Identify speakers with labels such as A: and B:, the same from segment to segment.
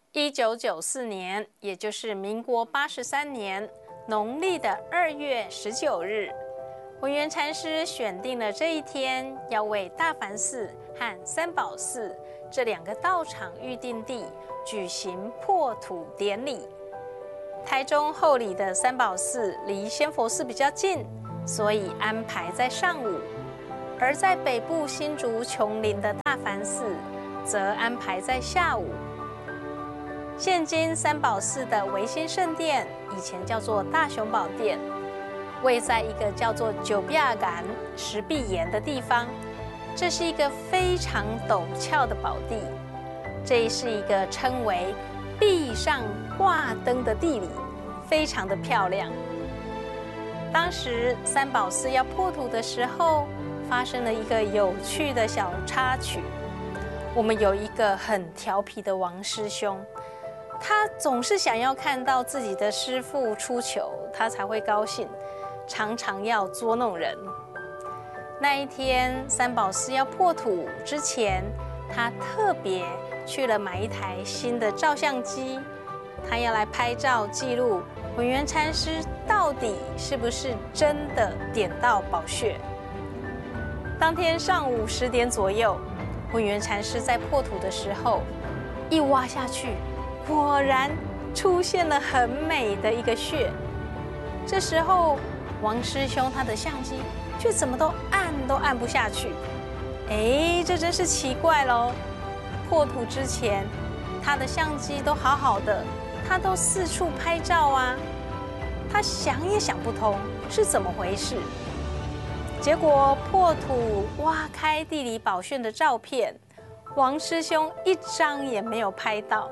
A: 1994年，也就是民国83年农历的2月19日，文渊禅师选定了这一天，要为大梵寺和三宝寺这2个道场预定地举行破土典礼。台中后里的三宝寺离仙佛寺比较近，所以安排在上午；而在北部新竹琼林的大梵寺，则安排在下午。现今三宝寺的维新圣殿，以前叫做大雄宝殿，位在一个叫做九壁岩石壁岩的地方。这是一个非常陡峭的宝地，这是一个称为壁上挂灯的地理，非常的漂亮。当时三宝寺要破土的时候，发生了一个有趣的小插曲。我们有一个很调皮的王师兄，他总是想要看到自己的师父出糗，他才会高兴，常常要捉弄人。那一天三宝寺要破土之前，他特别去了买一台新的照相机，他要来拍照记录文渊禅师到底是不是真的点到宝穴。当天上午10点左右，文渊禅师在破土的时候，一挖下去，果然出现了很美的一个穴。这时候王师兄他的相机却怎么都按不下去。这真是奇怪咯。破土之前他的相机都好好的，他都四处拍照啊，他想也想不通是怎么回事。结果破土挖开地理宝穴的照片，王师兄一张也没有拍到。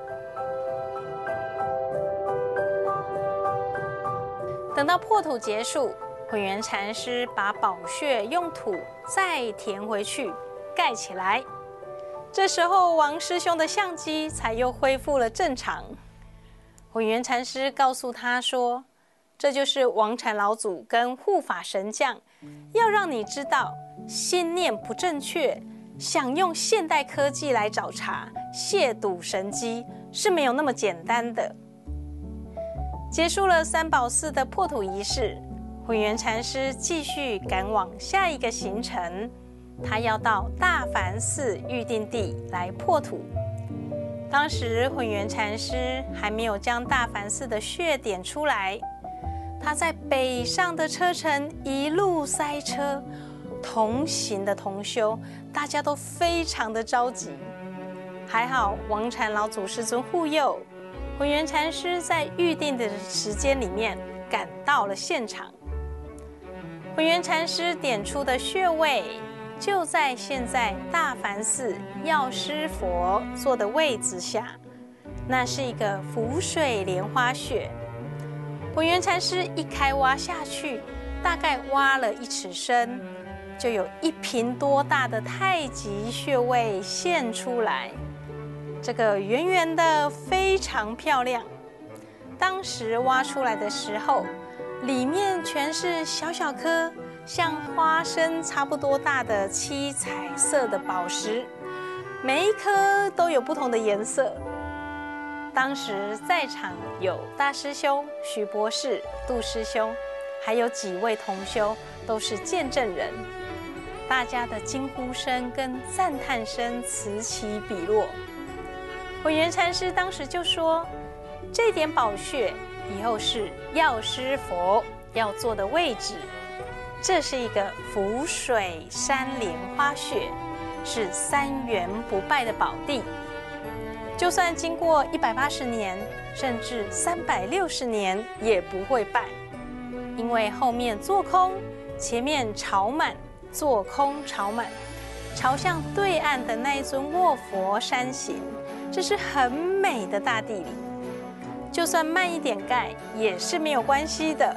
A: 等到破土结束，文渊禅师把宝穴用土再填回去，盖起来。这时候王师兄的相机才又恢复了正常。文渊禅师告诉他说，这就是王禅老祖跟护法神将要让你知道，心念不正确，想用现代科技来找茬亵渎神机是没有那么简单的。结束了三宝寺的破土仪式，文渊禅师继续赶往下一个行程，他要到大梵寺预定地来破土。当时文渊禅师还没有将大梵寺的穴点出来，他在北上的车程一路塞车，同行的同修大家都非常的着急。还好王禅老祖师尊护佑，文渊禅师在预定的时间里面赶到了现场。文渊禅师点出的穴位就在现在大梵寺药师佛坐的位置下，那是一个浮水莲花穴。文渊禅师一开挖下去，大概挖了1尺深，就有1坪多大的太极穴位现出来。这个圆圆的非常漂亮。当时挖出来的时候，里面全是小小颗像花生差不多大的七彩色的宝石，每一颗都有不同的颜色。当时在场有大师兄徐博士、杜师兄，还有几位同修都是见证人，大家的惊呼声跟赞叹声此起彼落。文渊禅师当时就说，这点宝穴以后是药师佛要坐的位置，这是一个浮水山莲花穴，是3元不败的宝地。就算经过180年，甚至360年也不会败，因为后面做空，前面朝满，做空朝满，朝向对岸的那一尊卧佛山形，这是很美的大地理。就算慢一点盖也是没有关系的。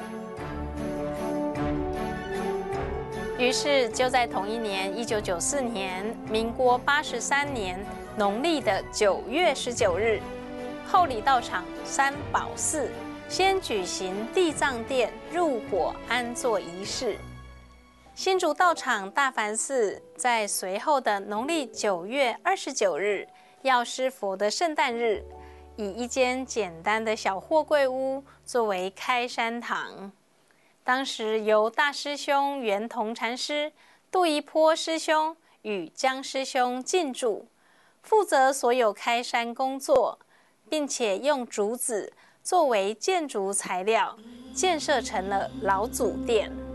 A: 于是就在同一年1994年民国83年农历的9月19日，后里道场三宝寺先举行地藏殿入火安坐仪式。新竹道场大梵寺在随后的农历9月29日药师佛的圣诞日， 以一间简单的小货柜屋作为开山堂。当时由大师兄圆同禅师、杜一坡师兄与江师兄进驻，负责所有开山工作，并且用竹子作为建筑材料，建设成了老祖殿。